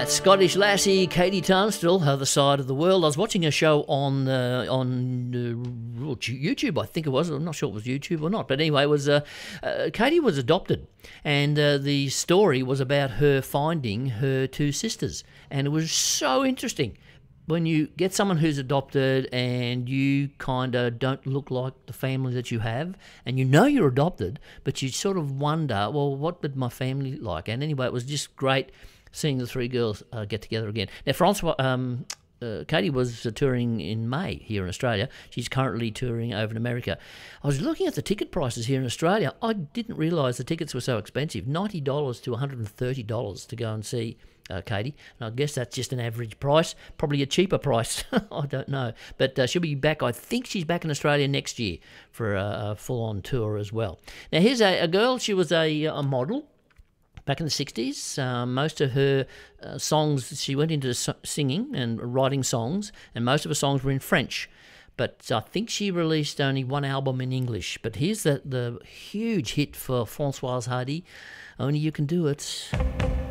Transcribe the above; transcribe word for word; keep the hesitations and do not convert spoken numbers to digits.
That Scottish lassie, Katie Tunstall, Other Side of the World. I was watching a show on uh, on uh, YouTube, I think it was. I'm not sure it was YouTube or not. But anyway, it was uh, uh, Katie was adopted. And uh, the story was about her finding her two sisters. And it was so interesting. When you get someone who's adopted and you kind of don't look like the family that you have, and you know you're adopted, but you sort of wonder, well, what did my family like? And anyway, it was just great seeing the three girls uh, get together again. Now, Francois, um, uh, Katie was uh, touring in May here in Australia. She's currently touring over in America. I was looking at the ticket prices here in Australia. I didn't realise the tickets were so expensive, ninety dollars to one hundred thirty dollars to go and see Uh, Katie, and I guess that's just an average price, probably a cheaper price. I don't know, but uh, she'll be back. I think she's back in Australia next year for a, a full-on tour as well. Now, here's a, a girl. She was a, a model back in the sixties. Um, most of her uh, songs, she went into so- singing and writing songs, and most of her songs were in French. But I think she released only one album in English. But here's the, the huge hit for Françoise Hardy, Only You Can Do It.